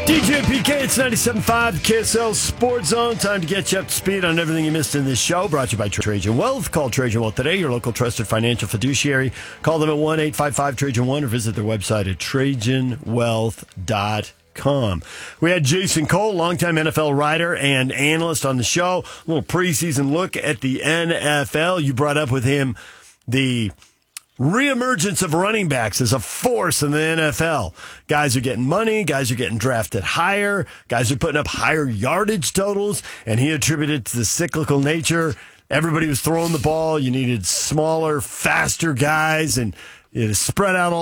DJ PK, it's 97.5 KSL Sports Zone. Time to get you up to speed on everything you missed in this show. Brought to you by Trajan Wealth. Call Trajan Wealth today, your local trusted financial fiduciary. Call them at 1-855-TRAJAN1 or visit their website at TrajanWealth.com. We had Jason Cole, longtime NFL writer and analyst on the show. A little preseason look at the NFL. You brought up with him the reemergence of running backs as a force in the NFL. Guys are getting money. Guys are getting drafted higher. Guys are putting up higher yardage totals, and he attributed it to the cyclical nature. Everybody was throwing the ball. You needed smaller, faster guys, and it spread out all